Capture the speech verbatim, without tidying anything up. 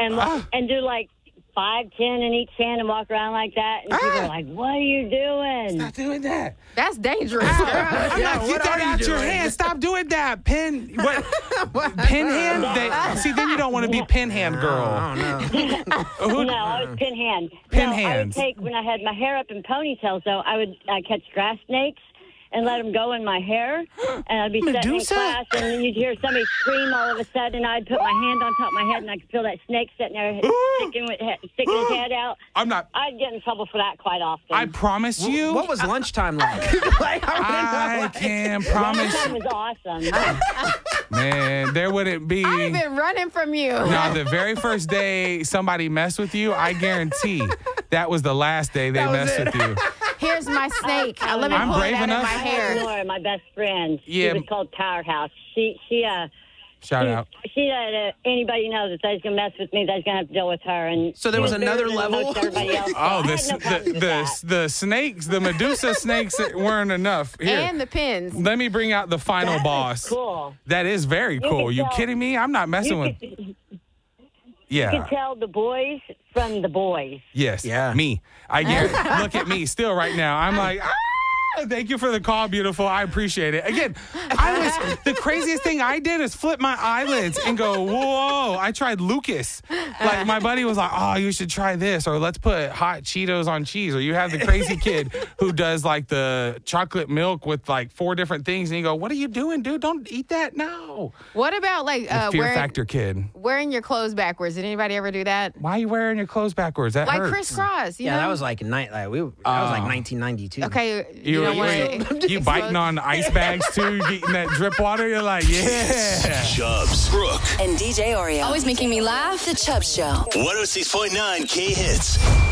and Ah. and do like five, ten in each hand and walk around like that. And Ah. people are like, "What are you doing?" Stop doing that. That's dangerous. I'm Yeah, not, what get that are you out your doing? hand. Stop doing that. Pin, what? Pin hand? They, see, then you don't want to be pin hand girl. I don't know. Who- No, I was pin hand. Pin no, I would hands. take, when I had my hair up in ponytails, though, I would uh, catch grass snakes and let them go in my hair. And I'd be sitting in Medusa? class, and then you'd hear somebody scream all of a sudden, and I'd put my hand on top of my head, and I could feel that snake sitting there sticking, with, sticking his head out. I'm not. I'd get in trouble for that quite often. I promise you. What was lunchtime like? like I I wanna know. can promise. That was awesome. Man, there wouldn't be. I've been running from you. No, the very first day somebody messed with you, I guarantee that was the last day they That was messed it. with you. Here's my snake. Uh, let me I'm pull brave it out enough. of my hair. Laura, my best friend, Yeah. she was called Powerhouse. She, she, uh, Shout she, out. She let uh, anybody know that they's gonna mess with me. They's gonna have to deal with her. And So there she was better another than level? most everybody else. So Oh, I the had no the problems with the, that. the snakes, the Medusa snakes weren't enough. Here, And the pins. let me bring out the final That was boss. cool. That is very You cool. could You tell- kidding me? I'm not messing You with. could, you Yeah. could tell the boys from the boys. Yes. Yeah. Me. I get. Look at me still right now. I'm like. Ah! Thank you for the call, beautiful. I appreciate it. Again, I was the craziest thing I did is flip my eyelids and go, whoa. I tried Lucas. Like my buddy was like, oh, you should try this, or let's put hot Cheetos on cheese. Or you have the crazy kid who does like the chocolate milk with like four different things, and you go, what are you doing, dude? Don't eat that. No. What about like uh, Fear wearing, factor kid. wearing your clothes backwards? Did anybody ever do that? Why are you wearing your clothes backwards? That Like hurts. crisscross, you Yeah, know? that was like night. Like we. That was like nineteen ninety-two. Okay, you, You, don't you, want to... you biting on ice bags too, getting that drip water. You're like, yeah. Chubbs, Brooke, And D J Oreo. Always making me laugh. The Chubb Show. one oh six point nine K Hits.